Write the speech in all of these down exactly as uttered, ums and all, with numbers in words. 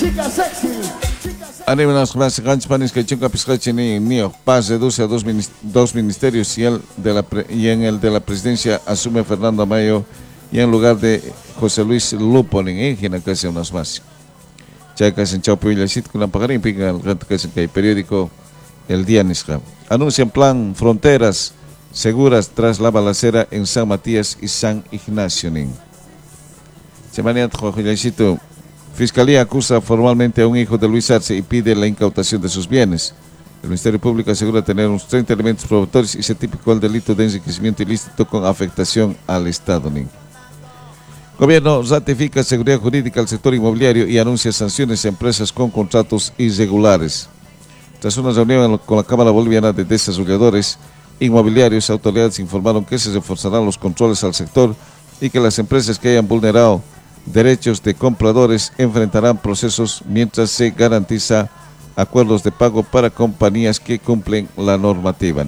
Arriba las clases Ganchpanis que chunca piscachini mío paz reduce a dos, dos ministerios y, el de la pre, y en el de la presidencia asume Fernando Amayo y en lugar de José Luis Lupo en Ingena que hace unas más. Chacas en Chaupo y Lacit con la pagarín pica el periódico El Día Nisca. Anuncian plan fronteras seguras tras la balacera en San Matías y San Ignacio. Semana Jorge Fiscalía acusa formalmente a un hijo de Luis Arce y pide la incautación de sus bienes. El Ministerio Público asegura tener unos treinta elementos probatorios y se tipificó el delito de enriquecimiento ilícito con afectación al Estado. Gobierno ratifica seguridad jurídica al sector inmobiliario y anuncia sanciones a empresas con contratos irregulares. Tras una reunión con la Cámara Boliviana de Desarrolladores Inmobiliarios, autoridades informaron que se reforzarán los controles al sector y que las empresas que hayan vulnerado derechos de compradores enfrentarán procesos mientras se garantiza acuerdos de pago para compañías que cumplen la normativa.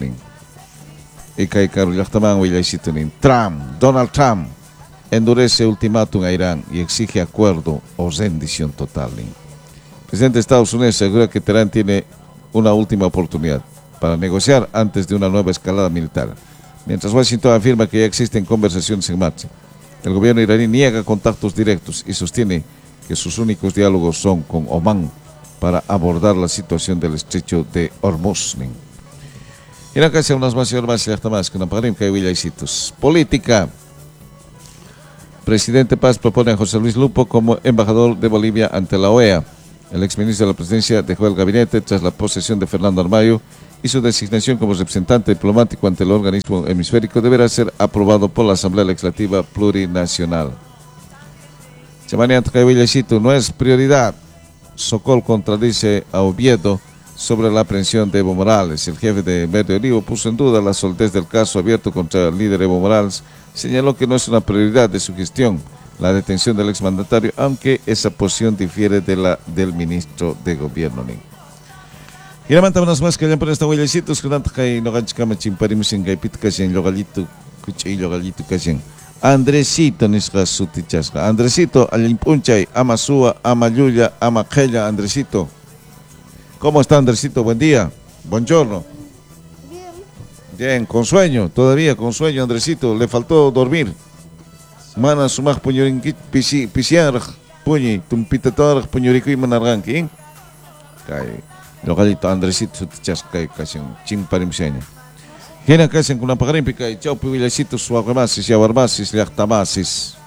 Trump, Donald Trump endurece ultimátum a Irán y exige acuerdo o rendición total. El presidente de Estados Unidos asegura que Teherán tiene una última oportunidad para negociar antes de una nueva escalada militar, mientras Washington afirma que ya existen conversaciones en marcha. El gobierno iraní niega contactos directos y sostiene que sus únicos diálogos son con Omán para abordar la situación del estrecho de Hormuz. Y acá se unas más y más y más que no pagaremos que hay política. Presidente Paz propone a José Luis Lupo como embajador de Bolivia ante la O E A. El exministro de la presidencia dejó el gabinete tras la posesión de Fernando Armayo y su designación como representante diplomático ante el organismo hemisférico deberá ser aprobado por la Asamblea Legislativa Plurinacional. Semana no es prioridad. Sokol contradice a Oviedo sobre la aprehensión de Evo Morales. El jefe de Verde Olivo puso en duda la solidez del caso abierto contra el líder Evo Morales. Señaló que no es una prioridad de su gestión la detención del exmandatario, aunque esa posición difiere de la del ministro de Gobierno. Y la manta unas más que hayan por esta huellecitos que tanto que no gancho cama chimparimos en gaipit casi en logalito cuchillo logalito casi en Andresito nisga sutichasga Andresito alimpunchay ama sua ama yuya ama kella Andresito. ¿Cómo está Andresito? Buen día. Buongiorno. Bien. Bien, con sueño, todavía con sueño Andresito, le faltó dormir. Mana sumak puñurinquit pisi pisiar puñi tumpitator puñurico y manarganki. Kay lokalito Andresito sutichas kay casi chimparimseña. Hina casi con la pagarimpica y chau pivilecitos suagamasis y abarmasis y actamasis.